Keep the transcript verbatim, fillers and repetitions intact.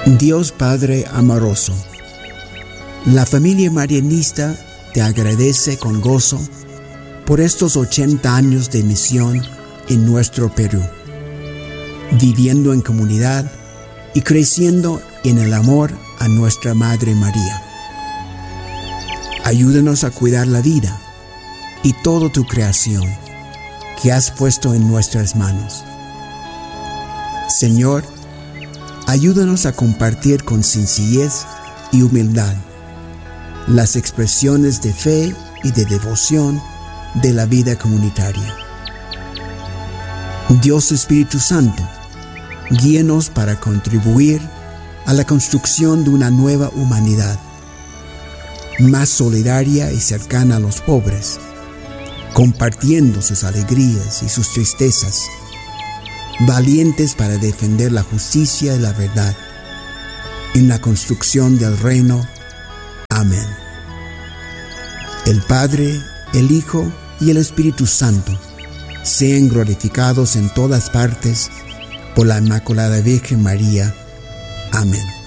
Dios Padre amoroso, la familia marianista te agradece con gozo por estos ochenta años de misión en nuestro Perú, viviendo en comunidad y creciendo en el amor a nuestra Madre María. Ayúdanos a cuidar la vida y toda tu creación que has puesto en nuestras manos. Señor, ayúdanos a compartir con sencillez y humildad las expresiones de fe y de devoción de la vida comunitaria. Dios Espíritu Santo, guíenos para contribuir a la construcción de una nueva humanidad, más solidaria y cercana a los pobres, compartiendo sus alegrías y sus tristezas, valientes para defender la justicia y la verdad en la construcción del reino. Amén. El Padre, el Hijo y el Espíritu Santo sean glorificados en todas partes por la Inmaculada Virgen María. Amén.